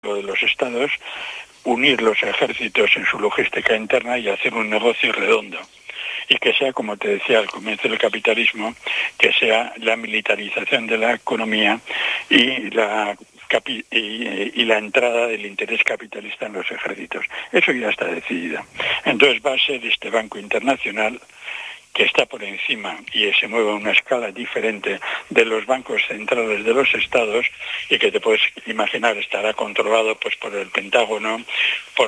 de los estados, unir los ejércitos en su logística interna y hacer un negocio redondo. Y que sea, como te decía al comienzo del capitalismo, que sea la militarización de la economía y la entrada del interés capitalista en los ejércitos. Eso ya está decidido. Entonces va a ser este Banco Internacional, que está por encima y se mueve a una escala diferente de los bancos centrales de los estados, y que te puedes imaginar estará controlado pues por el Pentágono, por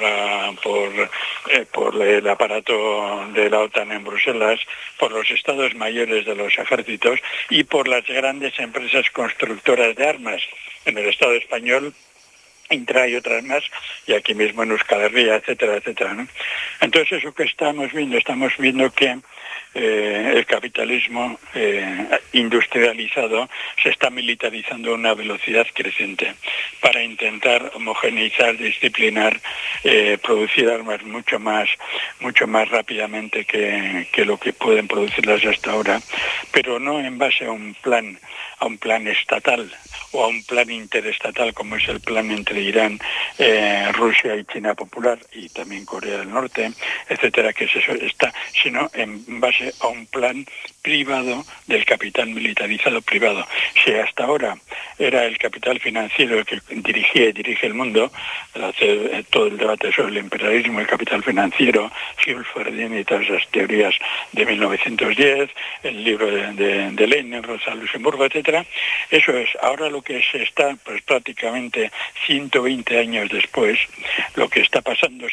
el aparato de la OTAN en Bruselas, por los estados mayores de los ejércitos y por las grandes empresas constructoras de armas en el Estado español, Intra y otras más, y aquí mismo en Euskal Herria, etcétera, etcétera, ¿no? Entonces eso que estamos viendo que el capitalismo industrializado se está militarizando a una velocidad creciente para intentar homogeneizar, disciplinar, producir armas mucho más rápidamente que lo que pueden producirlas hasta ahora, pero no en base a un plan estatal o a un plan interestatal como es el plan entre Irán, Rusia y China Popular y también Corea del Norte, etcétera, que es eso está, sino en base a un plan privado del capital militarizado privado. Si hasta ahora era el capital financiero el que dirigía y dirige el mundo, hace todo el debate sobre el imperialismo, el capital financiero, Jules Ferdinand y todas esas teorías de 1910, el libro de Lenin, Rosa Luxemburgo, etcétera, eso es. Ahora lo que se está, pues prácticamente 120 años después, lo que está pasando,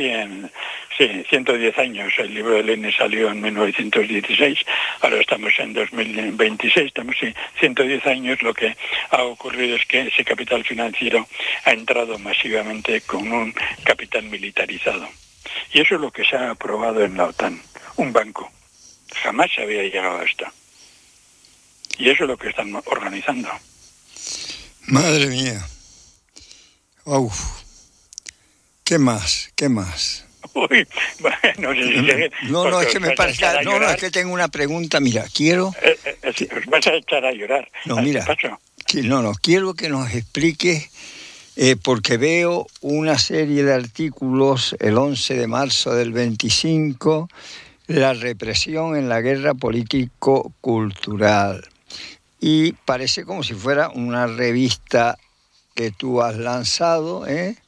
110 años, el libro de Lenin salió en 1916, ahora estamos en 2026, estamos 110 años, lo que ha ocurrido es que ese capital financiero ha entrado masivamente con un capital militarizado. Y eso es lo que se ha aprobado en la OTAN, un banco. Jamás se había llegado a esto. Y eso es lo que están organizando. Madre mía. Uf. ¿Qué más? Uy, bueno, no, es que me parece... No, es que tengo una pregunta. Mira, quiero... Os vas a echar a llorar. No, mira, quiero que nos expliques, porque veo una serie de artículos, el 11 de marzo del 25, la represión en la guerra político-cultural. Y parece como si fuera una revista que tú has lanzado,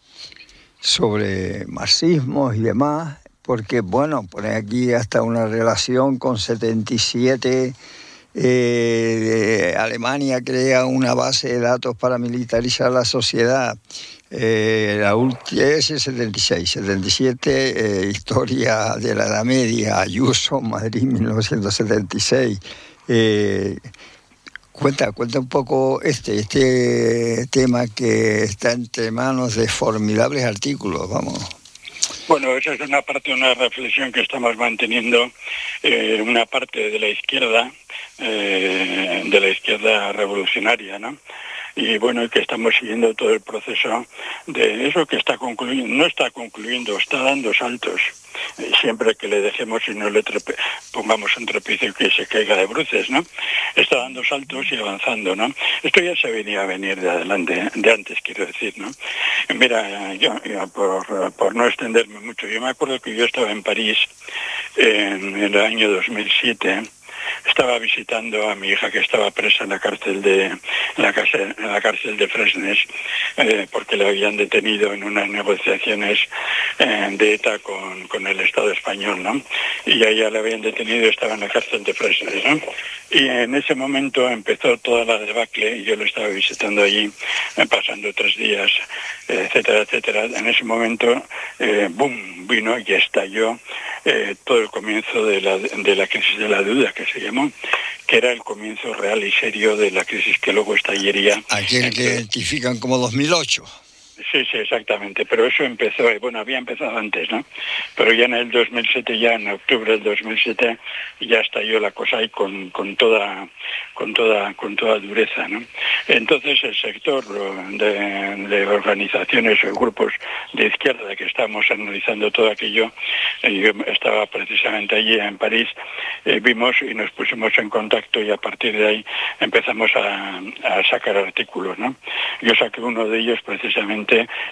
sobre marxismo y demás, porque, bueno, pone aquí hasta una relación con 77, Alemania crea una base de datos para militarizar la sociedad, la última es el 76, 77, historia de la Edad Media, Ayuso, Madrid, 1976, Cuenta un poco este tema que está entre manos de formidables artículos, vamos. Bueno, esa es una reflexión que estamos manteniendo, una parte de la izquierda revolucionaria, ¿no? Y bueno, que estamos siguiendo todo el proceso de eso que está concluyendo, no está concluyendo, está dando saltos. Siempre que le dejemos y no le pongamos un trapicio que se caiga de bruces, ¿no? Está dando saltos y avanzando, ¿no? Esto ya se venía a venir de antes, quiero decir, ¿no? Mira, yo por no extenderme mucho, yo me acuerdo que yo estaba en París en el año 2007. Estaba visitando a mi hija que estaba presa en la cárcel de Fresnes, porque la habían detenido en unas negociaciones de ETA con el Estado español, ¿no? Y a ella la habían detenido y estaba en la cárcel de Fresnes, ¿no? Y en ese momento empezó toda la debacle y yo lo estaba visitando allí, pasando 3 días, etcétera, etcétera. En ese momento, boom, vino y estalló todo el comienzo de la crisis de la deuda, que se llamó, que era el comienzo real y serio de la crisis que luego estallaría. Aquel que identifican como 2008. Sí, exactamente, pero eso empezó, bueno, había empezado antes, ¿no? Pero ya en el 2007, ya en octubre del 2007, ya estalló la cosa ahí con toda dureza, ¿no? Entonces el sector de organizaciones o grupos de izquierda que estábamos analizando todo aquello, yo estaba precisamente allí en París, vimos y nos pusimos en contacto y a partir de ahí empezamos a sacar artículos, ¿no? Yo saqué uno de ellos precisamente realmente